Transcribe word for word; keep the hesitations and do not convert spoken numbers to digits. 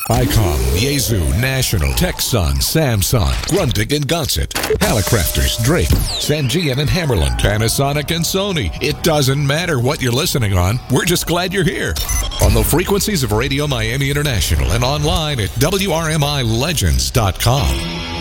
ICOM, Yaesu, National, Texan, Samsung, Grundig and Gonset, Hallicrafters, Drake, Sangean and Hammerland, Panasonic and Sony. It doesn't matter what you're listening on. We're just glad you're here. On the frequencies of Radio Miami International and online at W R M I legends dot com.